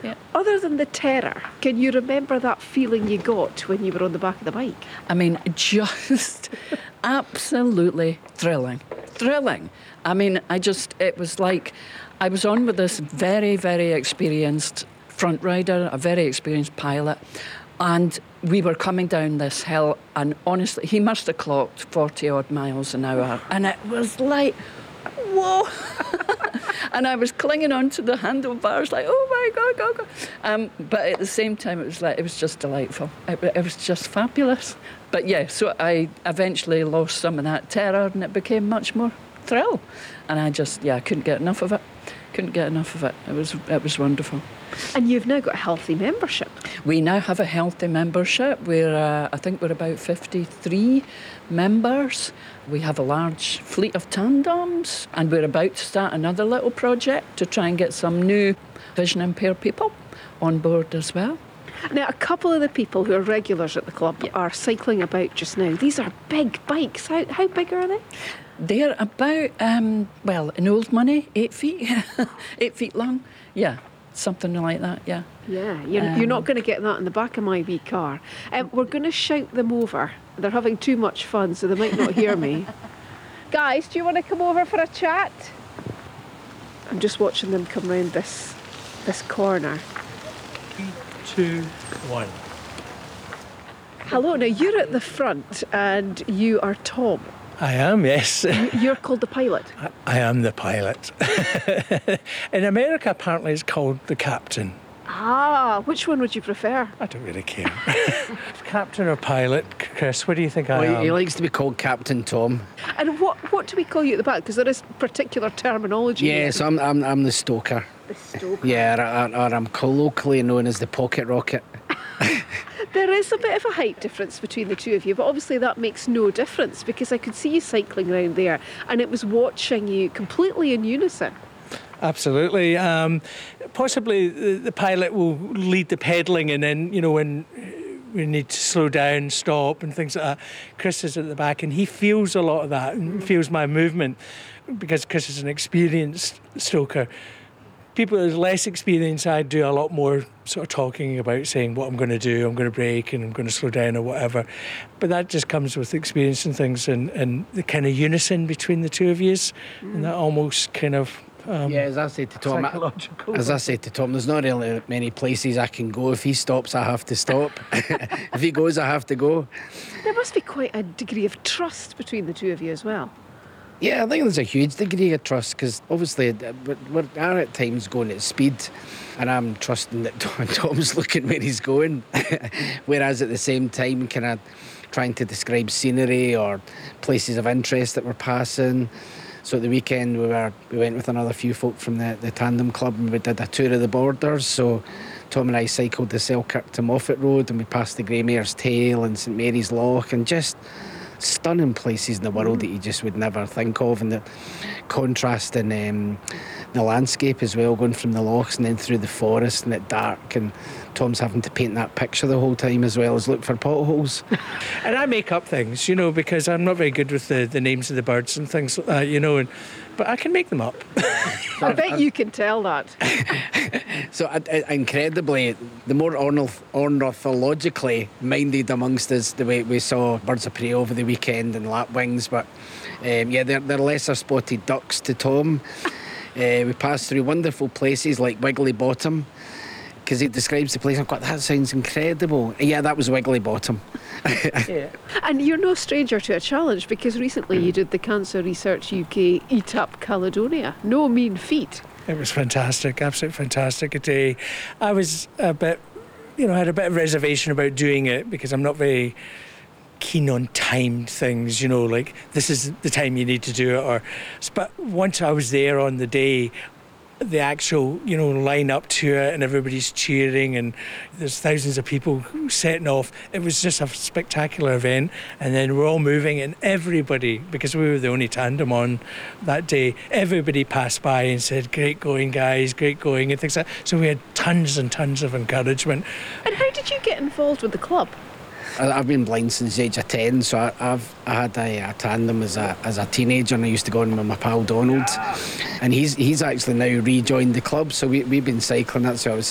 Yeah. Other than the terror, can you remember that feeling you got when you were on the back of the bike? I mean, just absolutely thrilling. I mean, it was like I was on with this very, very experienced front rider, a very experienced pilot, and we were coming down this hill, and honestly, he must have clocked 40 odd miles an hour, and it was like, whoa. And I was clinging onto the handlebars like, oh my God. But at the same time, it was just delightful. It was just fabulous. But yeah, so I eventually lost some of that terror, and it became much more thrill. And I couldn't get enough of it. It was wonderful. And you've now got a healthy membership. We now have a healthy membership. I think we're about 53 members. We have a large fleet of tandems, and we're about to start another little project to try and get some new vision impaired people on board as well. Now, a couple of the people who are regulars at the club are cycling about just now. These are big bikes. How big are they? They're about, in old money, 8 feet. 8 feet long. Yeah, something like that, yeah. Yeah, you're not going to get that in the back of my wee car. We're going to shout them over. They're having too much fun, so they might not hear me. Guys, do you want to come over for a chat? I'm just watching them come round this corner. 3, 2, 1. Hello, now you're at the front and you are Tom. I am, yes. You're called the pilot? I am the pilot. In America, apparently, it's called the captain. Ah, which one would you prefer? I don't really care. Captain or pilot, Chris, what do you think I am? He likes to be called Captain Tom. And what do we call you at the back? Because there is particular terminology. Yes, I'm the stoker. The stoker. Yeah, or I'm colloquially known as the pocket rocket. There is a bit of a height difference between the two of you, but obviously that makes no difference because I could see you cycling around there and it was watching you completely in unison. Absolutely. Possibly the pilot will lead the pedalling, and then, when we need to slow down, stop and things like that, Chris is at the back and he feels a lot of that and feels my movement because Chris is an experienced stoker. People with less experience, I do a lot more sort of talking about saying what I'm going to do, I'm going to brake and I'm going to slow down or whatever. But that just comes with experience and things and the kind of unison between the two of you and that almost kind of as I said to Tom, there's not really many places I can go. If he stops, I have to stop. If he goes, I have to go. There must be quite a degree of trust between the two of you as well. Yeah, I think there's a huge degree of trust because obviously we are at times going at speed and I'm trusting that Tom's looking where he's going. Whereas at the same time, kind of trying to describe scenery or places of interest that we're passing. So at the weekend we went with another few folk from the Tandem Club and we did a tour of the borders. So Tom and I cycled the Selkirk to Moffat Road and we passed the Greymare's Tail and St Mary's Loch and just stunning places in the world that you just would never think of, and the contrast in the landscape as well, going from the lochs and then through the forest and at dark, and Tom's having to paint that picture the whole time as well as look for potholes. And I make up things, because I'm not very good with the names of the birds and things like that, but I can make them up. I bet you can tell that. So incredibly, the more ornithologically minded amongst us, the way we saw birds of prey over the weekend and lapwings, but they're lesser spotted ducks to Tom. We passed through wonderful places like Wiggly Bottom, because he describes the place. I've got, that sounds incredible. Yeah, that was Wiggly Bottom. Yeah. And you're no stranger to a challenge, because recently you did the Cancer Research UK Eat Up Caledonia. No mean feat. It was fantastic, absolutely fantastic a day. I was a bit, had a bit of reservation about doing it because I'm not very keen on timed things, like this is the time you need to do it. But once I was there on the day, the actual, line up to it and everybody's cheering and there's thousands of people setting off. It was just a spectacular event, and then we're all moving and everybody, because we were the only tandem on that day, everybody passed by and said, great going guys, great going and things like that. So we had tons and tons of encouragement. And how did you get involved with the club? I've been blind since the age of 10, so I had a tandem as a teenager, and I used to go on with my pal Donald, and he's actually now rejoined the club, so we've been cycling. That's why I was